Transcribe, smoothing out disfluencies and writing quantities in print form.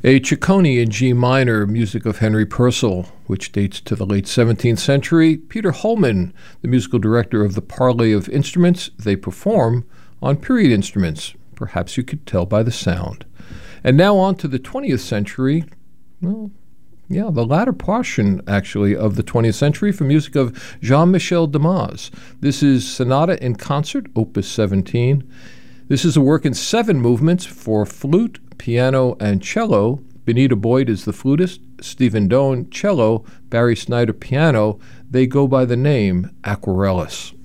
A Ciccone in G minor, music of Henry Purcell, which dates to the late 17th century. Peter Holman, the musical director of the Parley of Instruments, they perform on period instruments. Perhaps you could tell by the sound. And now on to the 20th century. Well, yeah, the latter portion, actually, of the 20th century for music of Jean-Michel Dumas. This is Sonata in Concert, Opus 17. This is a work in 7 movements for flute, piano, and cello. Benita Boyd is the flutist, Stephen Doan, cello, Barry Snyder, piano. They go by the name Aquarellus.